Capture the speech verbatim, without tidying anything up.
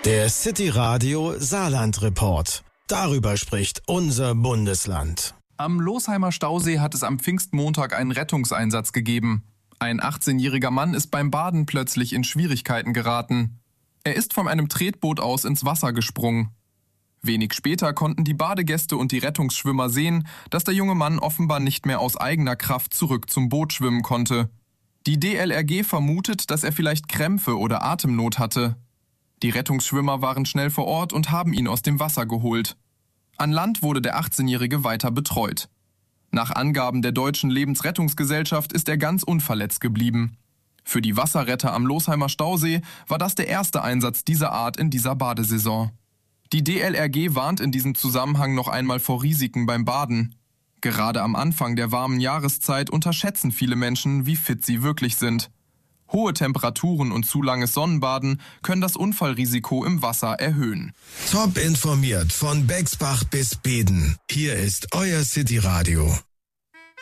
Der City Radio Saarland Report. Darüber spricht unser Bundesland. Am Losheimer Stausee hat es am Pfingstmontag einen Rettungseinsatz gegeben. Ein achtzehnjähriger Mann ist beim Baden plötzlich in Schwierigkeiten geraten. Er ist von einem Tretboot aus ins Wasser gesprungen. Wenig später konnten die Badegäste und die Rettungsschwimmer sehen, dass der junge Mann offenbar nicht mehr aus eigener Kraft zurück zum Boot schwimmen konnte. Die D L R G vermutet, dass er vielleicht Krämpfe oder Atemnot hatte. Die Rettungsschwimmer waren schnell vor Ort und haben ihn aus dem Wasser geholt. An Land wurde der achtzehnjährige weiter betreut. Nach Angaben der Deutschen Lebensrettungsgesellschaft ist er ganz unverletzt geblieben. Für die Wasserretter am Losheimer Stausee war das der erste Einsatz dieser Art in dieser Badesaison. Die D L R G warnt in diesem Zusammenhang noch einmal vor Risiken beim Baden. Gerade am Anfang der warmen Jahreszeit unterschätzen viele Menschen, wie fit sie wirklich sind. Hohe Temperaturen und zu langes Sonnenbaden können das Unfallrisiko im Wasser erhöhen. Top informiert von Bexbach bis Beden. Hier ist euer City Radio.